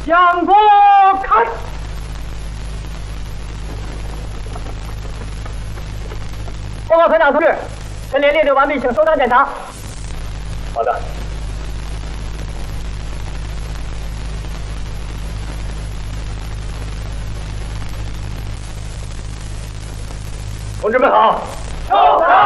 向左看。报告团长同志，陈连列队完毕，请收档检查。好的。同志们好。